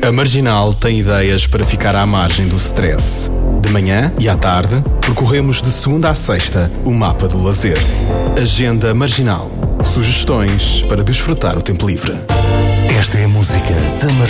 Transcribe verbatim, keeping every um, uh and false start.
A Marginal tem ideias para ficar à margem do stress. De manhã e à tarde, percorremos de segunda à sexta o mapa do lazer. Agenda Marginal. Sugestões para desfrutar o tempo livre. Esta é a música da Marginal.